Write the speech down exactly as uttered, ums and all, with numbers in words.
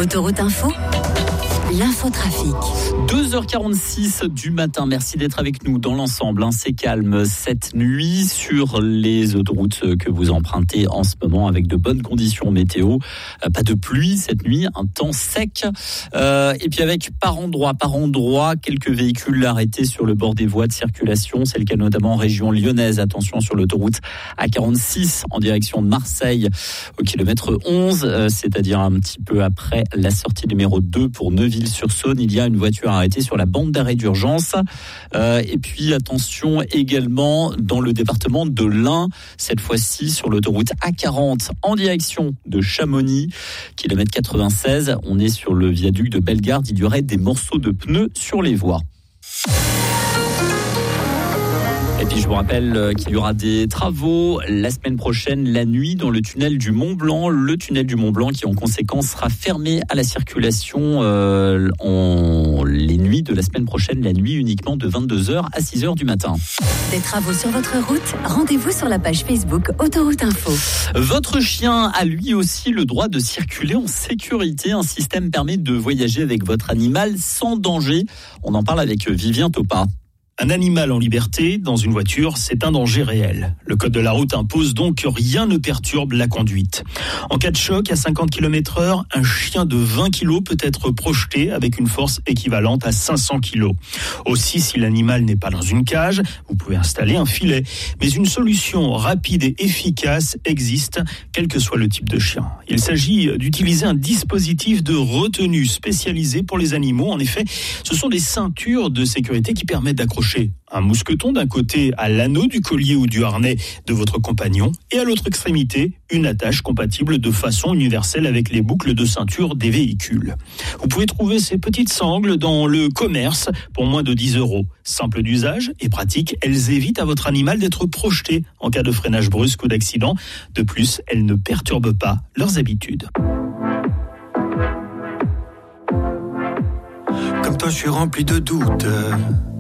Autoroute Info, l'infotrafic. deux heures quarante-six du matin, merci d'être avec nous dans l'ensemble. Hein, c'est calme cette nuit sur les autoroutes que vous empruntez en ce moment avec de bonnes conditions météo. Euh, pas de pluie cette nuit, un temps sec. Euh, et puis avec par endroit, par endroit, quelques véhicules arrêtés sur le bord des voies de circulation. C'est le cas notamment en région lyonnaise. Attention sur l'autoroute A quarante-six en direction de Marseille au kilomètre onze, euh, c'est-à-dire un petit peu après la sortie numéro deux pour Neuville-sur-Saône. Il y a une voiture arrêtée sur la bande d'arrêt d'urgence. Euh, et puis attention également dans le département de l'Ain, cette fois-ci sur l'autoroute A quarante en direction de Chamonix, kilomètre quatre-vingt-seize. On est sur le viaduc de Bellegarde. Il y aurait des morceaux de pneus sur les voies. Et puis je vous rappelle qu'il y aura des travaux la semaine prochaine, la nuit, dans le tunnel du Mont-Blanc. Le tunnel du Mont-Blanc qui en conséquence sera fermé à la circulation euh, en les nuits de la semaine prochaine, la nuit uniquement de vingt-deux heures à six heures du matin. Des travaux sur votre route? Rendez-vous sur la page Facebook Autoroute Info. Votre chien a lui aussi le droit de circuler en sécurité. Un système permet de voyager avec votre animal sans danger. On en parle avec Vivien Topa. Un animal en liberté dans une voiture, c'est un danger réel. Le code de la route impose donc que rien ne perturbe la conduite. En cas de choc à cinquante kilomètres heure, un chien de vingt kilos peut être projeté avec une force équivalente à cinq cents kilos. Aussi, si l'animal n'est pas dans une cage, vous pouvez installer un filet. Mais une solution rapide et efficace existe, quel que soit le type de chien. Il s'agit d'utiliser un dispositif de retenue spécialisé pour les animaux. En effet, ce sont des ceintures de sécurité qui permettent d'accrocher un mousqueton d'un côté à l'anneau du collier ou du harnais de votre compagnon et à l'autre extrémité, une attache compatible de façon universelle avec les boucles de ceinture des véhicules. Vous pouvez trouver ces petites sangles dans le commerce pour moins de dix euros. Simple d'usage et pratique, elles évitent à votre animal d'être projeté en cas de freinage brusque ou d'accident. De plus, elles ne perturbent pas leurs habitudes. Comme toi, je suis rempli de doutes.